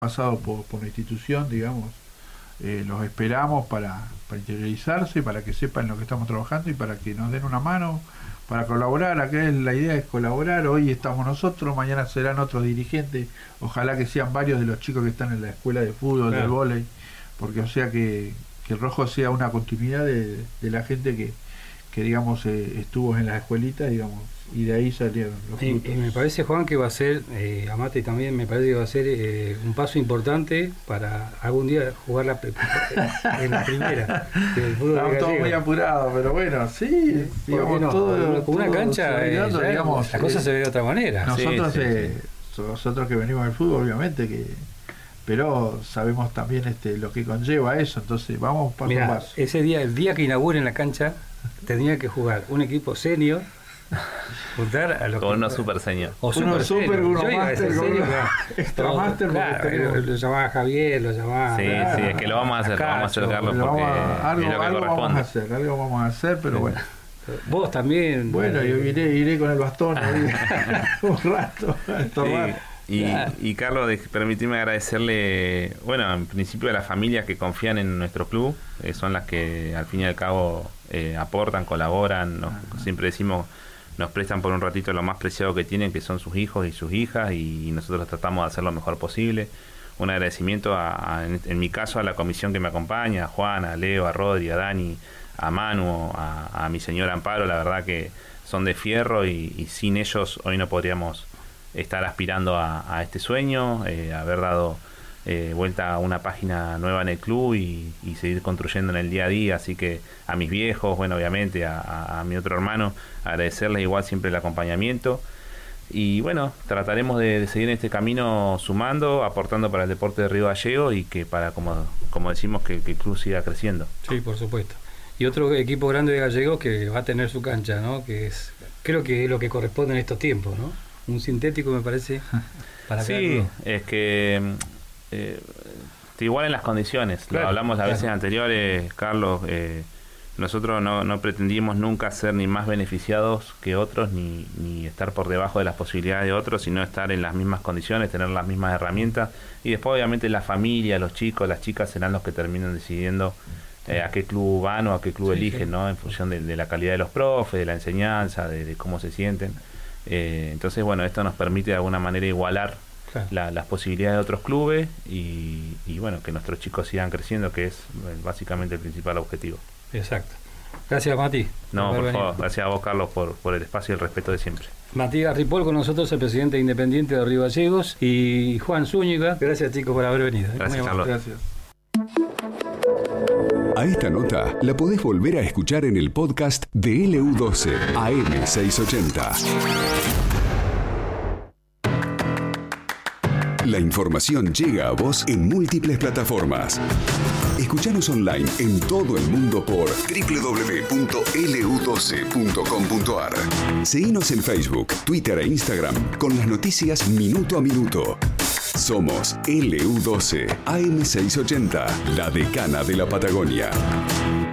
pasado por la institución, digamos, los esperamos para interiorizarse, para que sepan lo que estamos trabajando y para que nos den una mano, para colaborar. Acá la idea es colaborar. Hoy estamos nosotros, mañana serán otros dirigentes, ojalá que sean varios de los chicos que están en la escuela de fútbol, claro, del vóley, porque o sea que el Rojo sea una continuidad de la gente que digamos estuvo en las escuelitas, digamos, y de ahí salieron los frutos. Y me parece, Juan, que va a ser, Amate también, me parece que va a ser un paso importante para algún día jugar en la primera. Estamos todos muy apurados, pero bueno, sí, digamos, no, con una cancha, digamos, la cosa se ve de otra manera. Nosotros, nosotros que venimos del fútbol, obviamente pero sabemos también lo que conlleva eso, entonces vamos paso a paso. Ese día, el día que inauguren la cancha, tenía que jugar un equipo senior, juntar a los con unos super senior. O uno super, uno master, extra master. Claro, lo llamaba Javier, lo llamaba... Sí, es que lo vamos a hacer, Carlos, porque algo vamos a hacer, pero bueno. Vos también. Bueno, yo iré con el bastón un rato, Y Carlos, permitime agradecerle, bueno, en principio a las familias que confían en nuestro club, son las que al fin y al cabo aportan, colaboran, siempre decimos, nos prestan por un ratito lo más preciado que tienen, que son sus hijos y sus hijas, y nosotros tratamos de hacer lo mejor posible. Un agradecimiento en mi caso a la comisión que me acompaña, a Juan, a Leo, a Rodri, a Dani, a Manu, a mi señora Amparo, la verdad que son de fierro y sin ellos hoy no podríamos estar aspirando a este sueño, haber dado vuelta a una página nueva en el club y seguir construyendo en el día a día. Así que a mis viejos, bueno, obviamente a mi otro hermano, agradecerles igual siempre el acompañamiento. Y bueno, trataremos de seguir en este camino sumando, aportando para el deporte de Río Gallegos y que para, como decimos, que el club siga creciendo. Sí, por supuesto. Y otro equipo grande de Gallegos que va a tener su cancha, ¿no? Que creo que es lo que corresponde en estos tiempos, ¿no? Un sintético, me parece, para sí, es que te igualen las condiciones. Claro, lo hablamos las veces anteriores, Carlos. Nosotros no pretendimos nunca ser ni más beneficiados que otros, ni estar por debajo de las posibilidades de otros, sino estar en las mismas condiciones, tener las mismas herramientas. Y después, obviamente, la familia, los chicos, las chicas serán los que terminan decidiendo a qué club van o a qué club eligen, ¿no? En función de la calidad de los profes, de la enseñanza, de cómo se sienten. Entonces, bueno, esto nos permite de alguna manera igualar las posibilidades de otros clubes y bueno, que nuestros chicos sigan creciendo, que es básicamente el principal objetivo. Exacto. Gracias, Mati. No, por favor, gracias a vos, Carlos, por el espacio y el respeto de siempre. Matías Ripoll con nosotros, el presidente independiente de Río Gallegos, y Juan Zúñiga. Gracias, chicos, por haber venido. Gracias, Carlos. Gracias. A esta nota la podés volver a escuchar en el podcast de LU12 AM680. La información llega a vos en múltiples plataformas. Escuchanos online en todo el mundo por www.lu12.com.ar. Seguinos en Facebook, Twitter e Instagram con las noticias minuto a minuto. Somos LU12 AM680, la decana de la Patagonia.